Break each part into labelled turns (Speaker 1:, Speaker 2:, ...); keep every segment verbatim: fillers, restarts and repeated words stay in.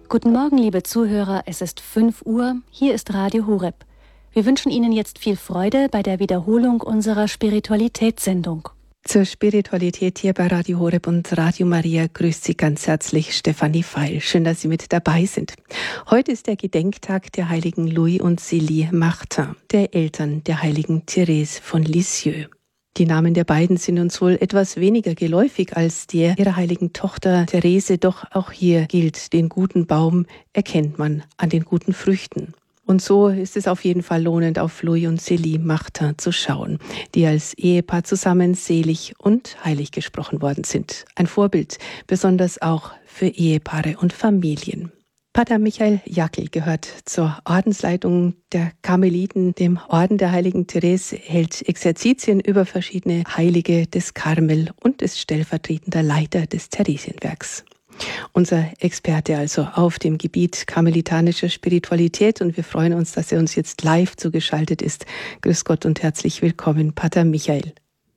Speaker 1: Guten Morgen, liebe Zuhörer, es ist fünf Uhr, hier ist Radio Horeb. Wir wünschen Ihnen jetzt viel Freude bei der Wiederholung unserer Spiritualitätssendung.
Speaker 2: Zur Spiritualität hier bei Radio Horeb und Radio Maria grüßt Sie ganz herzlich Stefanie Feil. Schön, dass Sie mit dabei sind. Heute ist der Gedenktag der heiligen Louis und Célie Martin, der Eltern der heiligen Thérèse von Lisieux. Die Namen der beiden sind uns wohl etwas weniger geläufig als der ihrer heiligen Tochter Therese, doch auch hier gilt, den guten Baum erkennt man an den guten Früchten. Und so ist es auf jeden Fall lohnend, auf Louis und Célie Martin zu schauen, die als Ehepaar zusammen selig und heilig gesprochen worden sind. Ein Vorbild, besonders auch für Ehepaare und Familien. Pater Michael Jackel gehört zur Ordensleitung der Karmeliten, dem Orden der heiligen Therese, hält Exerzitien über verschiedene Heilige des Karmel und ist stellvertretender Leiter des Theresienwerks. Unser Experte also auf dem Gebiet karmelitanischer Spiritualität, und wir freuen uns, dass er uns jetzt live zugeschaltet ist. Grüß Gott und herzlich willkommen, Pater Michael.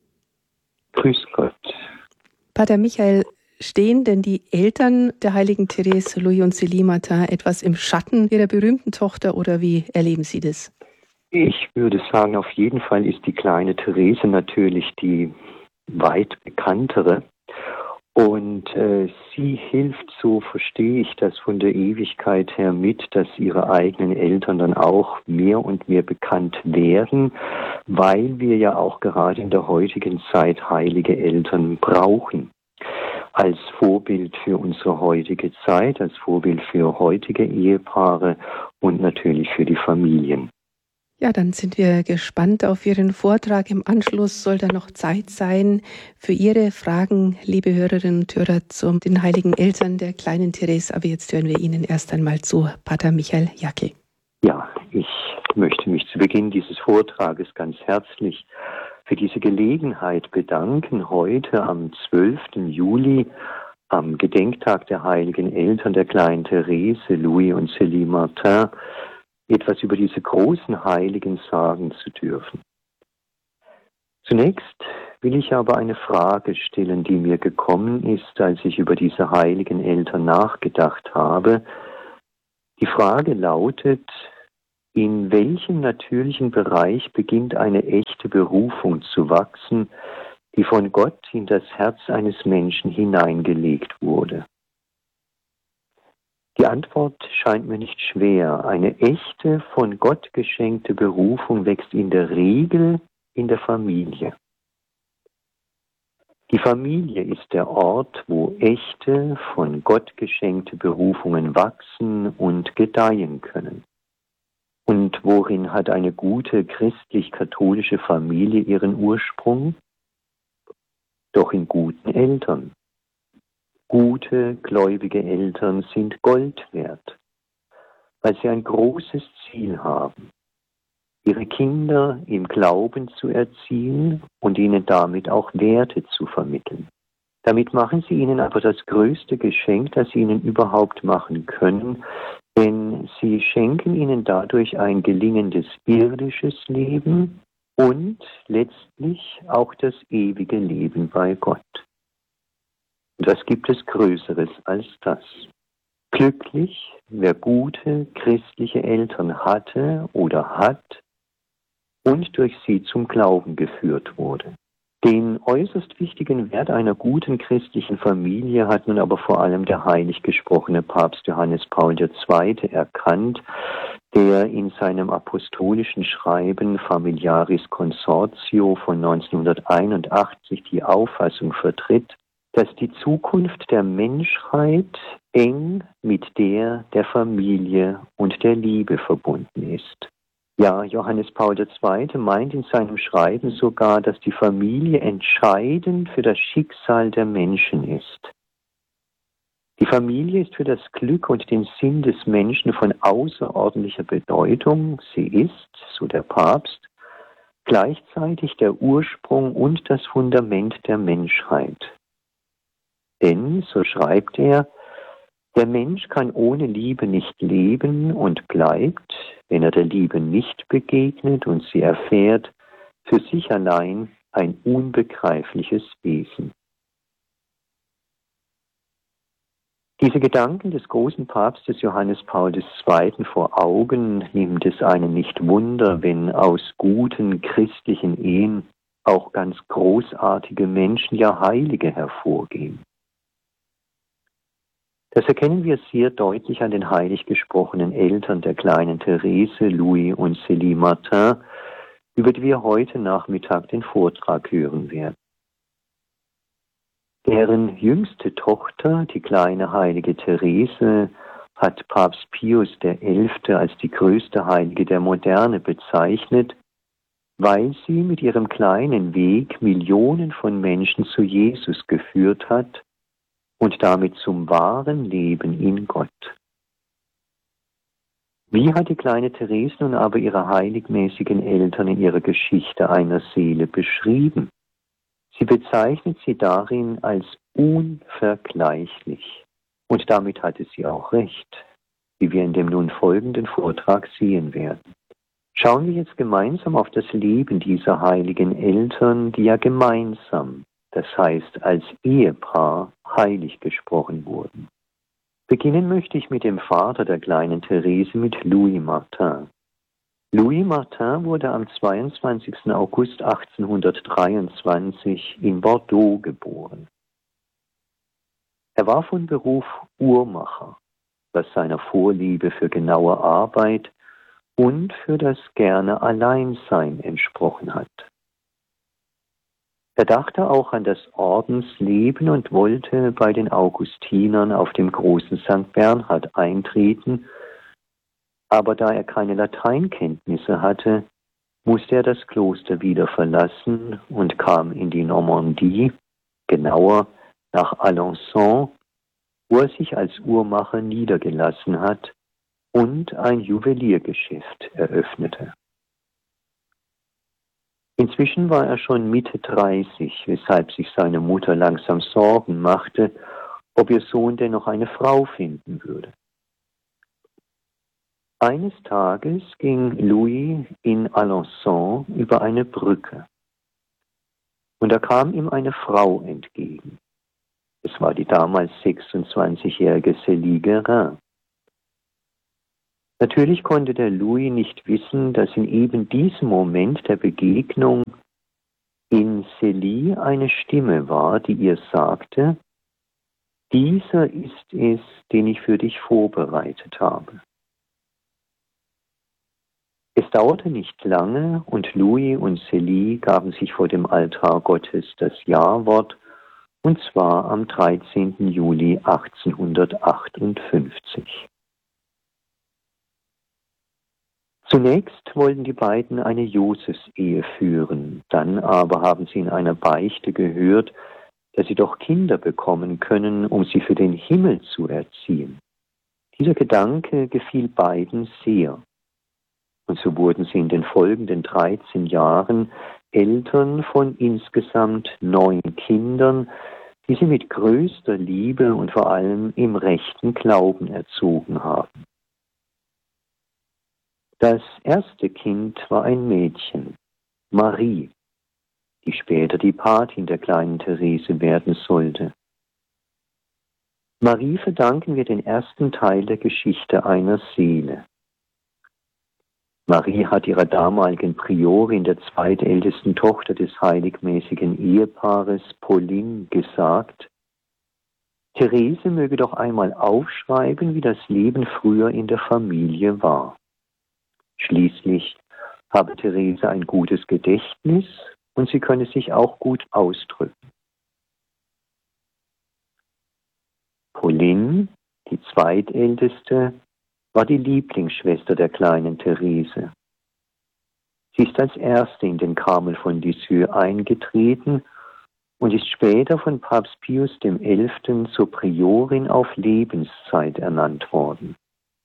Speaker 3: Grüß Gott.
Speaker 2: Pater Michael, stehen denn die Eltern der heiligen Thérèse, Louis und Célie Martin, etwas im Schatten ihrer berühmten Tochter, oder wie erleben Sie das?
Speaker 3: Ich würde sagen, auf jeden Fall ist die kleine Therese natürlich die weit bekanntere. Und äh, sie hilft, so verstehe ich das von der Ewigkeit her, mit, dass ihre eigenen Eltern dann auch mehr und mehr bekannt werden, weil wir ja auch gerade in der heutigen Zeit heilige Eltern brauchen. Als Vorbild für unsere heutige Zeit, als Vorbild für heutige Ehepaare und natürlich für die Familien.
Speaker 2: Ja, dann sind wir gespannt auf Ihren Vortrag. Im Anschluss soll da noch Zeit sein für Ihre Fragen, liebe Hörerinnen und Hörer, zu den heiligen Eltern der kleinen Therese. Aber jetzt hören wir Ihnen erst einmal zu, Pater Michael Jackel.
Speaker 3: Ja, ich möchte mich zu Beginn dieses Vortrages ganz herzlich für diese Gelegenheit bedanken, heute am zwölften Juli, am Gedenktag der heiligen Eltern der kleinen Therese, Louis und Célie Martin, etwas über diese großen Heiligen sagen zu dürfen. Zunächst will ich aber eine Frage stellen, die mir gekommen ist, als ich über diese heiligen Eltern nachgedacht habe. Die Frage lautet: In welchem natürlichen Bereich beginnt eine echte Berufung zu wachsen, die von Gott in das Herz eines Menschen hineingelegt wurde? Die Antwort scheint mir nicht schwer. Eine echte, von Gott geschenkte Berufung wächst in der Regel in der Familie. Die Familie ist der Ort, wo echte, von Gott geschenkte Berufungen wachsen und gedeihen können. Und worin hat eine gute christlich-katholische Familie ihren Ursprung? Doch in guten Eltern. Gute, gläubige Eltern sind Gold wert, weil sie ein großes Ziel haben, ihre Kinder im Glauben zu erziehen und ihnen damit auch Werte zu vermitteln. Damit machen sie ihnen aber das größte Geschenk, das sie ihnen überhaupt machen können, denn sie schenken ihnen dadurch ein gelingendes irdisches Leben und letztlich auch das ewige Leben bei Gott. Und was gibt es Größeres als das? Glücklich, wer gute christliche Eltern hatte oder hat und durch sie zum Glauben geführt wurde. Den äußerst wichtigen Wert einer guten christlichen Familie hat nun aber vor allem der heilig gesprochene Papst Johannes Paul der Zweite erkannt, der in seinem apostolischen Schreiben Familiaris Consortio von neunzehnhunderteinundachtzig die Auffassung vertritt, dass die Zukunft der Menschheit eng mit der der Familie und der Liebe verbunden ist. Ja, Johannes Paul der Zweite meint in seinem Schreiben sogar, dass die Familie entscheidend für das Schicksal der Menschen ist. Die Familie ist für das Glück und den Sinn des Menschen von außerordentlicher Bedeutung. Sie ist, so der Papst, gleichzeitig der Ursprung und das Fundament der Menschheit. Denn, so schreibt er, der Mensch kann ohne Liebe nicht leben und bleibt, wenn er der Liebe nicht begegnet und sie erfährt, für sich allein ein unbegreifliches Wesen. Diese Gedanken des großen Papstes Johannes Paul der Zweite vor Augen nimmt es einen nicht Wunder, wenn aus guten christlichen Ehen auch ganz großartige Menschen, ja Heilige hervorgehen. Das erkennen wir sehr deutlich an den heilig gesprochenen Eltern der kleinen Therese, Louis und Célie Martin, über die wir heute Nachmittag den Vortrag hören werden. Deren jüngste Tochter, die kleine heilige Therese, hat Papst Pius der Elfte als die größte Heilige der Moderne bezeichnet, weil sie mit ihrem kleinen Weg Millionen von Menschen zu Jesus geführt hat und damit zum wahren Leben in Gott. Wie hat die kleine Therese nun aber ihre heiligmäßigen Eltern in ihrer Geschichte einer Seele beschrieben? Sie bezeichnet sie darin als unvergleichlich. Und damit hatte sie auch recht, wie wir in dem nun folgenden Vortrag sehen werden. Schauen wir jetzt gemeinsam auf das Leben dieser heiligen Eltern, die ja gemeinsam, das heißt als Ehepaar, heilig gesprochen wurden. Beginnen möchte ich mit dem Vater der kleinen Therese, mit Louis Martin. Louis Martin wurde am zweiundzwanzigsten August achtzehnhundertdreiundzwanzig in Bordeaux geboren. Er war von Beruf Uhrmacher, was seiner Vorliebe für genaue Arbeit und für das gerne Alleinsein entsprochen hat. Er dachte auch an das Ordensleben und wollte bei den Augustinern auf dem großen Sankt Bernhard eintreten, aber da er keine Lateinkenntnisse hatte, musste er das Kloster wieder verlassen und kam in die Normandie, genauer nach Alençon, wo er sich als Uhrmacher niedergelassen hat und ein Juweliergeschäft eröffnete. Inzwischen war er schon Mitte dreißig, weshalb sich seine Mutter langsam Sorgen machte, ob ihr Sohn denn noch eine Frau finden würde. Eines Tages ging Louis in Alençon über eine Brücke und da kam ihm eine Frau entgegen. Es war die damals sechsundzwanzigjährige Célie Guérin. Natürlich konnte der Louis nicht wissen, dass in eben diesem Moment der Begegnung in Célie eine Stimme war, die ihr sagte: Dieser ist es, den ich für dich vorbereitet habe. Es dauerte nicht lange und Louis und Célie gaben sich vor dem Altar Gottes das Ja-Wort, und zwar am dreizehnten Juli achtzehnhundertachtundfünfzig. Zunächst wollten die beiden eine Josefsehe führen, dann aber haben sie in einer Beichte gehört, dass sie doch Kinder bekommen können, um sie für den Himmel zu erziehen. Dieser Gedanke gefiel beiden sehr. Und so wurden sie in den folgenden dreizehn Jahren Eltern von insgesamt neun Kindern, die sie mit größter Liebe und vor allem im rechten Glauben erzogen haben. Das erste Kind war ein Mädchen, Marie, die später die Patin der kleinen Therese werden sollte. Marie verdanken wir den ersten Teil der Geschichte einer Seele. Marie hat ihrer damaligen Priorin, der zweitältesten Tochter des heiligmäßigen Ehepaares, Pauline, gesagt: Therese möge doch einmal aufschreiben, wie das Leben früher in der Familie war. Schließlich habe Therese ein gutes Gedächtnis und sie könne sich auch gut ausdrücken. Pauline, die zweitälteste, war die Lieblingsschwester der kleinen Therese. Sie ist als erste in den Karmel von Lisieux eingetreten und ist später von Papst Pius dem Elften zur Priorin auf Lebenszeit ernannt worden.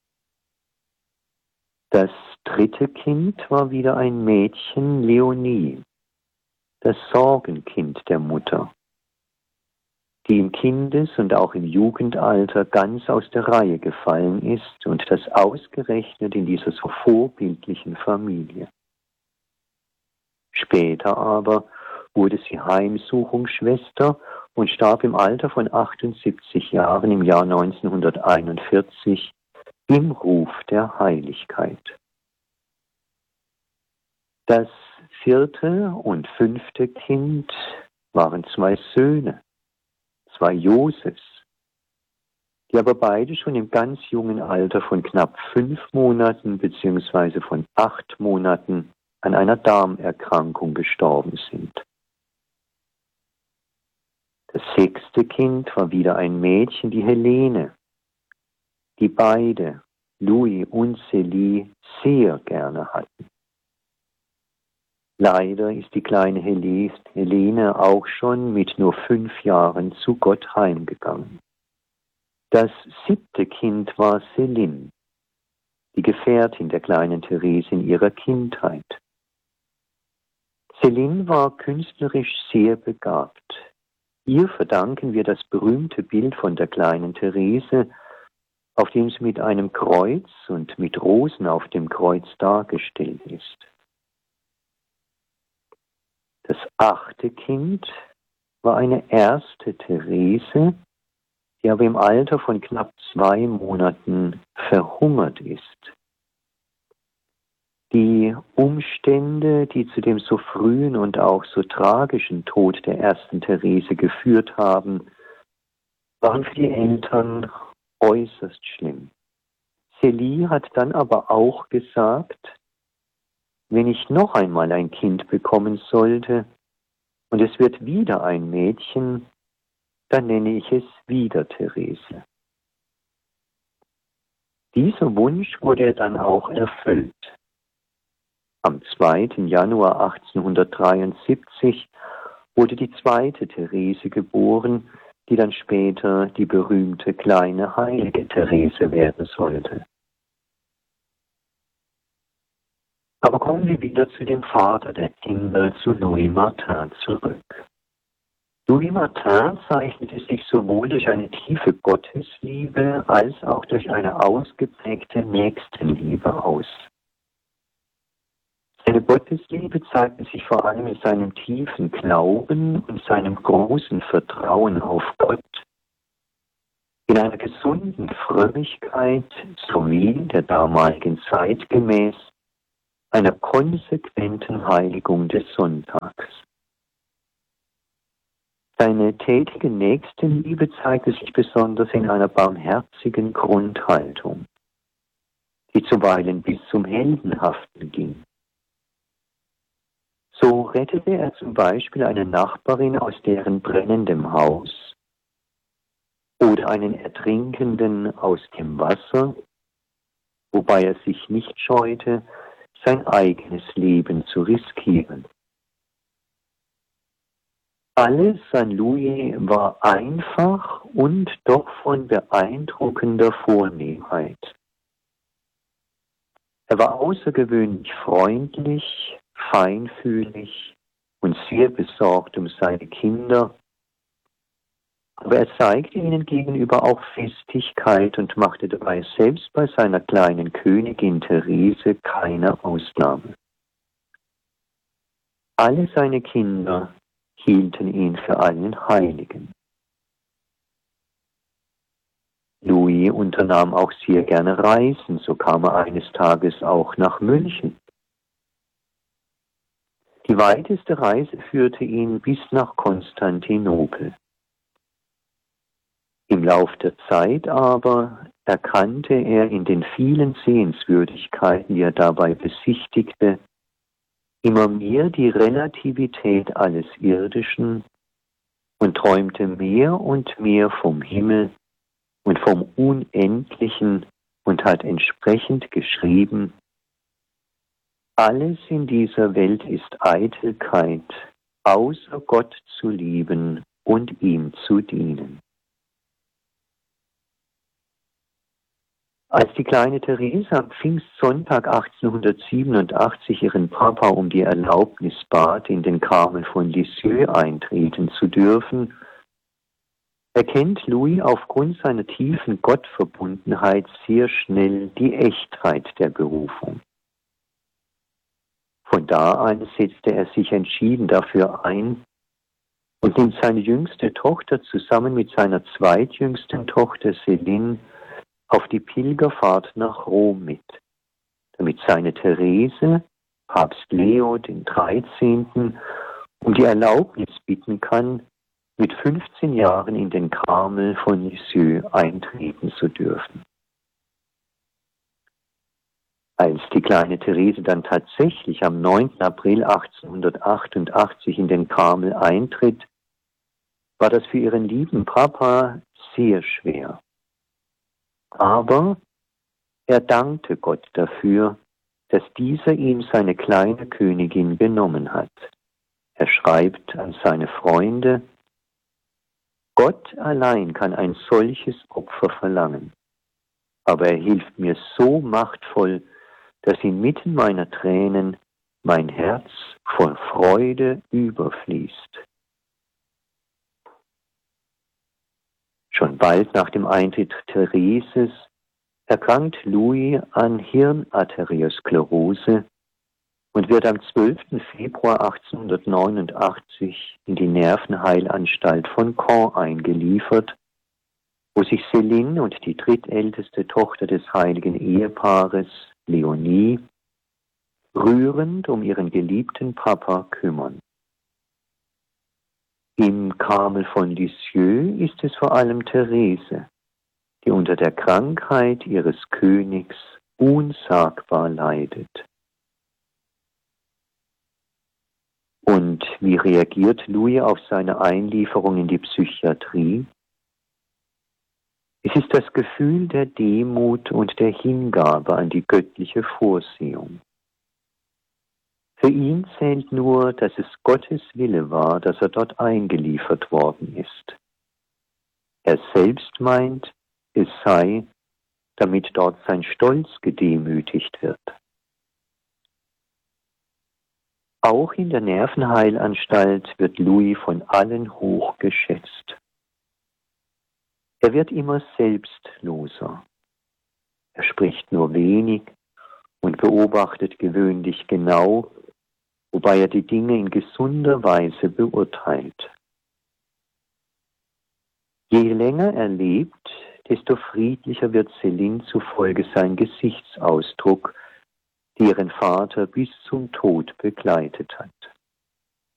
Speaker 3: Das dritte Kind war wieder ein Mädchen, Leonie, das Sorgenkind der Mutter, die im Kindes- und auch im Jugendalter ganz aus der Reihe gefallen ist und das ausgerechnet in dieser so vorbildlichen Familie. Später aber wurde sie Heimsuchungsschwester und starb im Alter von achtundsiebzig Jahren im Jahr neunzehnhunderteinundvierzig im Ruf der Heiligkeit. Das vierte und fünfte Kind waren zwei Söhne, zwei Josefs, die aber beide schon im ganz jungen Alter von knapp fünf Monaten bzw. von acht Monaten an einer Darmerkrankung gestorben sind. Das sechste Kind war wieder ein Mädchen, die Helene, die beide, Louis und Célie, sehr gerne hatten. Leider ist die kleine Helene auch schon mit nur fünf Jahren zu Gott heimgegangen. Das siebte Kind war Céline, die Gefährtin der kleinen Therese in ihrer Kindheit. Céline war künstlerisch sehr begabt. Ihr verdanken wir das berühmte Bild von der kleinen Therese, auf dem sie mit einem Kreuz und mit Rosen auf dem Kreuz dargestellt ist. Das achte Kind war eine erste Therese, die aber im Alter von knapp zwei Monaten verhungert ist. Die Umstände, die zu dem so frühen und auch so tragischen Tod der ersten Therese geführt haben, waren für die Eltern äußerst schlimm. Célie hat dann aber auch gesagt, wenn ich noch einmal ein Kind bekommen sollte und es wird wieder ein Mädchen, dann nenne ich es wieder Therese. Dieser Wunsch wurde dann auch erfüllt. Am zweiten Januar achtzehnhundertdreiundsiebzig wurde die zweite Therese geboren, die dann später die berühmte kleine heilige Therese werden sollte. Aber kommen wir wieder zu dem Vater der Kinder, zu Louis Martin zurück. Louis Martin zeichnete sich sowohl durch eine tiefe Gottesliebe als auch durch eine ausgeprägte Nächstenliebe aus. Seine Gottesliebe zeigte sich vor allem in seinem tiefen Glauben und seinem großen Vertrauen auf Gott, in einer gesunden Frömmigkeit sowie der damaligen Zeit gemäß einer konsequenten Heiligung des Sonntags. Seine tätige Nächstenliebe zeigte sich besonders in einer barmherzigen Grundhaltung, die zuweilen bis zum Heldenhaften ging. So rettete er zum Beispiel eine Nachbarin aus deren brennendem Haus oder einen Ertrinkenden aus dem Wasser, wobei er sich nicht scheute, sein eigenes Leben zu riskieren. Alles an Louis war einfach und doch von beeindruckender Vornehmheit. Er war außergewöhnlich freundlich, feinfühlig und sehr besorgt um seine Kinder, aber er zeigte ihnen gegenüber auch Festigkeit und machte dabei selbst bei seiner kleinen Königin Therese keine Ausnahme. Alle seine Kinder hielten ihn für einen Heiligen. Louis unternahm auch sehr gerne Reisen, so kam er eines Tages auch nach München. Die weiteste Reise führte ihn bis nach Konstantinopel. Im Lauf der Zeit aber erkannte er in den vielen Sehenswürdigkeiten, die er dabei besichtigte, immer mehr die Relativität alles Irdischen und träumte mehr und mehr vom Himmel und vom Unendlichen und hat entsprechend geschrieben: Alles in dieser Welt ist Eitelkeit, außer Gott zu lieben und ihm zu dienen. Als die kleine Therese am Pfingstsonntag achtzehnhundertsiebenundachtzig ihren Papa um die Erlaubnis bat, in den Karmel von Lisieux eintreten zu dürfen, erkennt Louis aufgrund seiner tiefen Gottverbundenheit sehr schnell die Echtheit der Berufung. Von da an setzte er sich entschieden dafür ein, und nimmt seine jüngste Tochter zusammen mit seiner zweitjüngsten Tochter Céline auf die Pilgerfahrt nach Rom mit, damit seine Therese, Papst Leo den dreizehnten, um die Erlaubnis bitten kann, mit fünfzehn Jahren in den Karmel von Lisieux eintreten zu dürfen. Als die kleine Therese dann tatsächlich am neunten April achtzehnhundertachtundachtzig in den Karmel eintritt, war das für ihren lieben Papa sehr schwer. Aber er dankte Gott dafür, dass dieser ihm seine kleine Königin benommen hat. Er schreibt an seine Freunde: Gott allein kann ein solches Opfer verlangen, aber er hilft mir so machtvoll, dass inmitten meiner Tränen mein Herz voll Freude überfließt. Schon bald nach dem Eintritt Thereses erkrankt Louis an Hirnarteriosklerose und wird am zwölften Februar achtzehnhundertneunundachtzig in die Nervenheilanstalt von Caen eingeliefert, wo sich Céline und die drittälteste Tochter des heiligen Ehepaares, Leonie, rührend um ihren geliebten Papa kümmern. Im Karmel von Lisieux ist es vor allem Therese, die unter der Krankheit ihres Königs unsagbar leidet. Und wie reagiert Louis auf seine Einlieferung in die Psychiatrie? Es ist das Gefühl der Demut und der Hingabe an die göttliche Vorsehung. Für ihn zählt nur, dass es Gottes Wille war, dass er dort eingeliefert worden ist. Er selbst meint, es sei, damit dort sein Stolz gedemütigt wird. Auch in der Nervenheilanstalt wird Louis von allen hoch geschätzt. Er wird immer selbstloser. Er spricht nur wenig und beobachtet gewöhnlich genau, wobei er die Dinge in gesunder Weise beurteilt. Je länger er lebt, desto friedlicher wird Céline zufolge sein Gesichtsausdruck, die ihren Vater bis zum Tod begleitet hat.